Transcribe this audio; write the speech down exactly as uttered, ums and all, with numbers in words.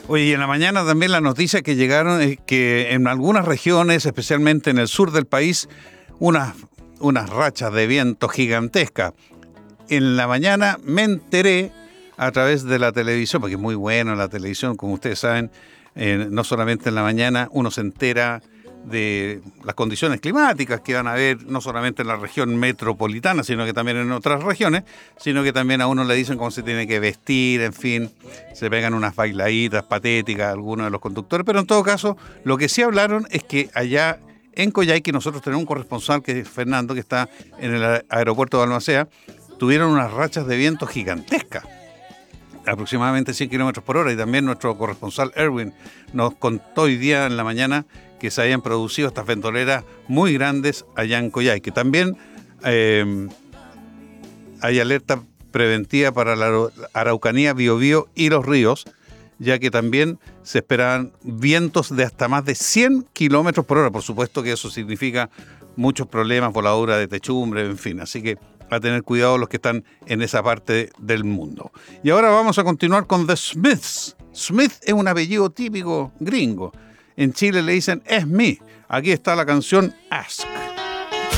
Oye, y en la mañana también la noticia que llegaron es que en algunas regiones, especialmente en el sur del país, unas, unas rachas de viento gigantescas. En la mañana me enteré a través de la televisión, porque es muy bueno la televisión, como ustedes saben, eh, no solamente en la mañana uno se entera de las condiciones climáticas que van a haber, no solamente en la región metropolitana, sino que también en otras regiones, sino que también a uno le dicen cómo se tiene que vestir, en fin, se pegan unas bailaditas patéticas algunos de los conductores, pero en todo caso, lo que sí hablaron es que allá en Coyhaique, nosotros tenemos un corresponsal que es Fernando, que está en el aeropuerto de Balmaceda, tuvieron unas rachas de viento gigantescas, aproximadamente cien kilómetros por hora, y también nuestro corresponsal Erwin nos contó hoy día en la mañana que se habían producido estas ventoleras muy grandes allá en Coyhaique. También eh, hay alerta preventiva para la Araucanía, Biobío y los ríos, ya que también se esperaban vientos de hasta más de cien kilómetros por hora. Por supuesto que eso significa muchos problemas, voladura de techumbre, en fin. Así que a tener cuidado los que están en esa parte del mundo. Y ahora vamos a continuar con The Smiths. Smith es un apellido típico gringo. En Chile le dicen Es Me. Aquí está la canción Ask.